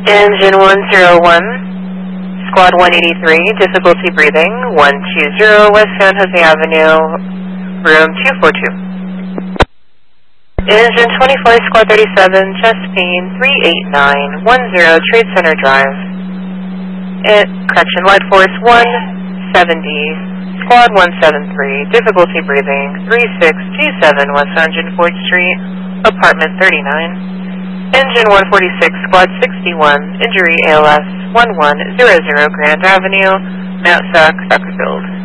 Engine 101, Squad 183, difficulty breathing, 120 West San Jose Avenue, room 242. Engine 24, Squad 37, chest pain, 38910 Trade Center Drive. Correction, light force 170, Squad 173, difficulty breathing, 3627 West 104th Street, apartment 39. Engine 146, Squad 61, injury ALS 1100 Grand Avenue, Mount Sac, Bakersfield.